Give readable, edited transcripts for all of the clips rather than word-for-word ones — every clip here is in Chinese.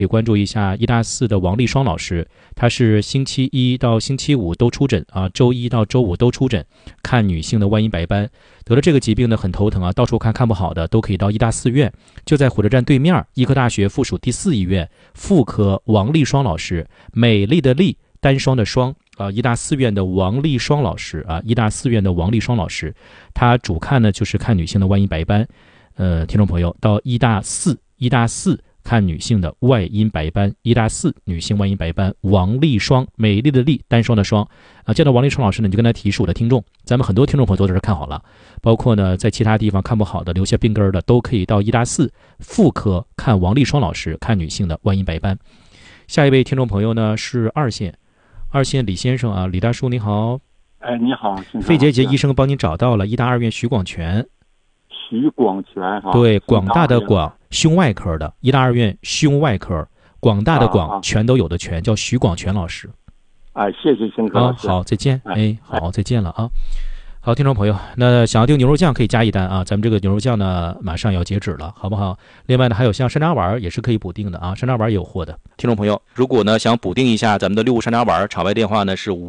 也关注一下医大4的王丽双老师，他是星期一到星期五都出诊啊，周一到周五都出诊，看女性的外阴白斑。得了这个疾病呢，很头疼啊，到处看不好的都可以到医大4院，就在火车站对面，医科大学附属第4医院妇科王丽双老师，美丽的丽，单双的双啊，医大4院的王丽双老师啊，医大4院的王丽双老师，他主看呢就是看女性的外阴白斑。听众朋友到医大4看女性的外阴白斑，医大4女性外阴白斑，王丽双，美丽的丽，单双的双啊。见到王丽双老师呢，你就跟他提示我的听众，咱们很多听众朋友都在这看好了，包括呢在其他地方看不好的，留下病根的，都可以到医大4妇科看王丽双老师，看女性的外阴白斑。下一位听众朋友呢是二线李先生啊，李大叔你好。 哎，你好， 肺结节医生帮您找到了，医大2院徐广全。 徐广全哈， 对，广大的广，胸外科的，医大2院胸外科，广大的广，全都有的全，叫徐广全老师。 哎，谢谢辛科老师。 好，再见。好，再见了啊。好，听众朋友，那想要订牛肉酱可以加一单啊，咱们这个牛肉酱呢马上要截止了，好不好？另外呢，还有像山楂丸也是可以补订的啊，山楂丸也有货的。听众朋友，如果呢想补订一下咱们的六物山楂丸，场外电话呢是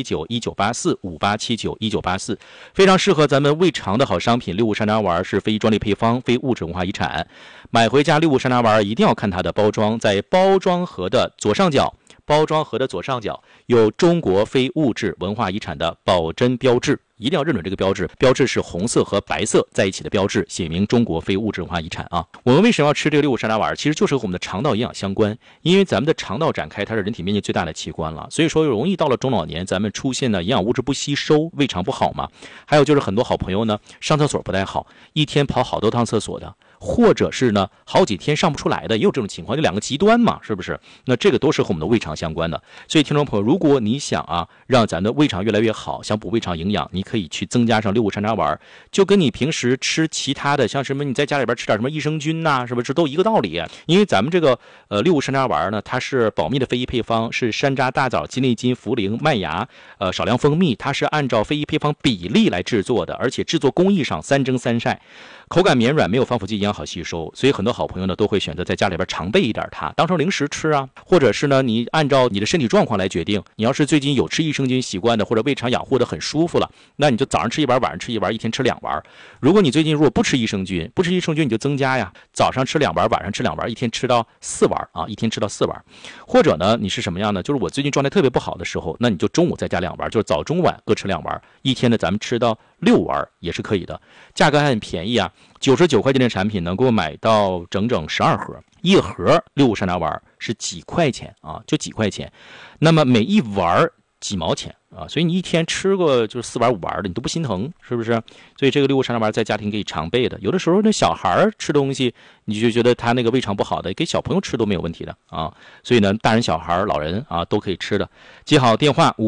58791984，58791984，非常适合咱们胃肠的好商品。六物山楂丸是非专利配方，非物质文化遗产。买回家六物山楂丸一定要看它的包装，在包装盒的左上角有中国非物质文化遗产的保真标志，一定要认准这个标志，标志是红色和白色在一起的标志，写明中国非物质文化遗产啊。我们为什么要吃这个六物山楂丸？其实就是和我们的肠道营养相关，因为咱们的肠道展开，它是人体面积最大的器官了，所以说容易到了中老年，咱们出现呢营养物质不吸收，胃肠不好嘛。还有就是很多好朋友呢上厕所不太好，一天跑好多趟厕所的，或者是呢好几天上不出来的，也有这种情况，就两个极端嘛，是不是？那这个都是和我们的胃肠相关的。所以听众朋友，如果你想让咱的胃肠越来越好，想补胃肠营养，你可以去增加上六物山楂丸，就跟你平时吃其他的，像什么你在家里边吃点什么益生菌呐，是不是都一个道理？因为咱们这个六物山楂丸呢，它是保密的非遗配方，是山楂、大枣、鸡内金、茯苓、麦芽，少量蜂蜜，它是按照非遗配方比例来制作的，而且制作工艺上3蒸3晒，口感绵软，没有防腐剂，营养好吸收，所以很多好朋友呢都会选择在家里边常备一点它，当成零食吃啊，或者是呢你按照你的身体状况来决定。你要是最近有吃益生菌习惯的，或者胃肠养护的很舒服了，那你就早上吃一丸，晚上吃一丸，一天吃2丸。如果你最近如果不吃益生菌你就增加呀，早上吃2丸，晚上吃2丸，一天吃到4丸啊，一天吃到4丸。或者呢你是什么样呢？就是我最近状态特别不好的时候，那你就中午再加2丸，就是早中晚各吃2丸，一天呢咱们吃到6丸也是可以的，价格还很便宜啊，99块钱的产品能够买到整整12盒，一盒六物山楂丸是几块钱啊，就几块钱，那么每一丸几毛钱啊，所以你一天吃个就是4丸5丸的，你都不心疼，是不是？所以这个六物山楂丸在家庭可以常备的，有的时候那小孩吃东西，你就觉得他那个胃肠不好的，给小朋友吃都没有问题的啊。所以呢，大人小孩老人啊都可以吃的。记好电话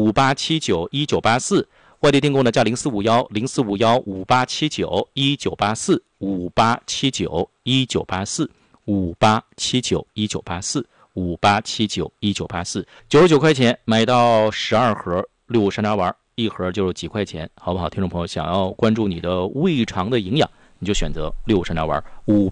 58791984。外地订购呢，加0451-0451584，58791984，58791984，58791984，99块钱买到12盒六物山楂丸，一盒就是几块钱，好不好？听众朋友，想要关注你的胃肠的营养，你就选择六物山楂丸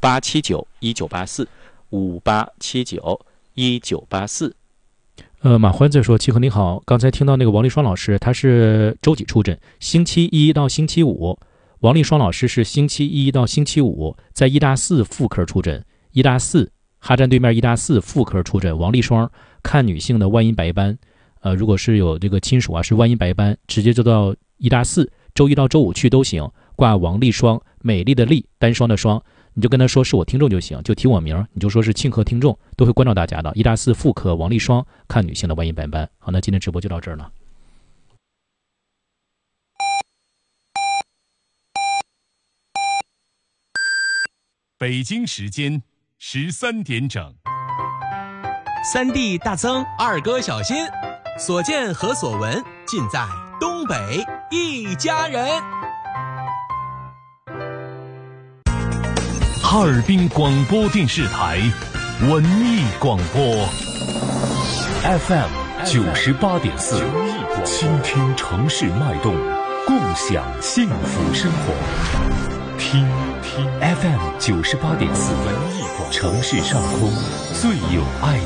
，58791984，58791984。马欢在说，齐和你好，刚才听到那个王丽双老师，他是周几出诊？星期一到星期五。王丽双老师是星期一到星期五在医大4妇科出诊，医大4哈站对面医大4妇科出诊。王丽双看女性的外阴白斑，如果是有这个亲属是外阴白斑，直接就到医大4，周一到周五去都行，挂王丽双，美丽的丽，单双的双。你就跟他说是我听众就行，就提我名，你就说是庆贺听众，都会关照大家的。医大4妇科王丽双看女性的外阴白斑。好，那今天直播就到这儿了。 北京时间13点整。 3弟大增，二哥小新，所见和所闻尽在东北一家人。 哈尔滨广播电视台文艺广播 FM 98.4，倾听城市脉动，共享幸福生活，听。 FM 98.4，城市上空最有爱